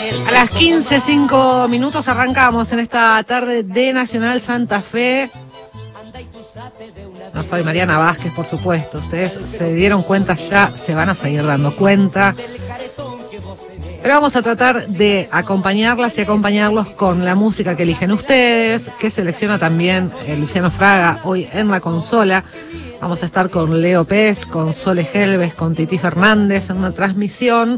A las 15:05 arrancamos en esta tarde de Nacional Santa Fe. No soy Mariana Vázquez, por supuesto. Ustedes se dieron cuenta ya, se van a seguir dando cuenta. Pero vamos a tratar de acompañarlas y acompañarlos con la música que eligen ustedes, que selecciona también Luciano Fraga hoy en la consola. Vamos a estar con Leo Pez, con Sole Helves, con Titi Fernández en una transmisión,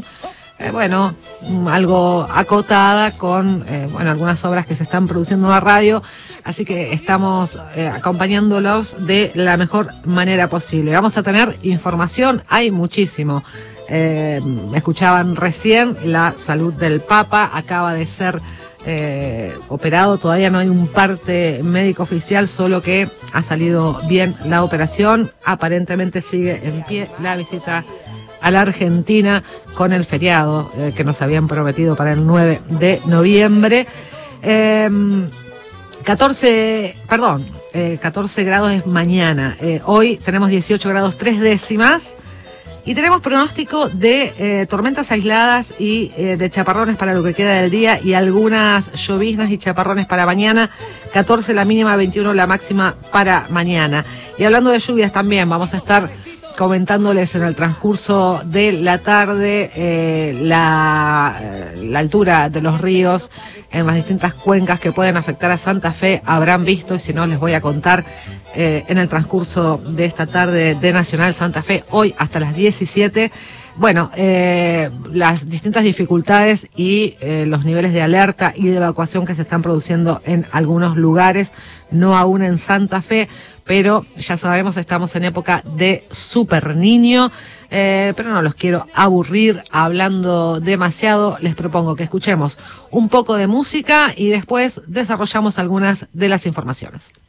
algo acotada con algunas obras que se están produciendo en la radio. Así que estamos acompañándolos de la mejor manera posible. Vamos a tener información, hay muchísimo. Escuchaban recién la salud del Papa, acaba de ser operado, todavía no hay un parte médico oficial, solo que ha salido bien la operación, aparentemente sigue en pie la visita a la Argentina con el feriado que nos habían prometido para el 9 de noviembre. 14 grados es mañana, hoy tenemos 18 grados 3 décimas. Y tenemos pronóstico de tormentas aisladas y de chaparrones para lo que queda del día y algunas lloviznas y chaparrones para mañana. 14 la mínima, 21 la máxima para mañana. Y hablando de lluvias también, vamos a estar comentándoles en el transcurso de la tarde la altura de los ríos en las distintas cuencas que pueden afectar a Santa Fe. Habrán visto, y si no les voy a contar en el transcurso de esta tarde de Nacional Santa Fe, hoy hasta las 17. Las distintas dificultades y los niveles de alerta y de evacuación que se están produciendo en algunos lugares, no aún en Santa Fe, pero ya sabemos, estamos en época de Super Niño, pero no los quiero aburrir hablando demasiado. Les propongo que escuchemos un poco de música y después desarrollamos algunas de las informaciones.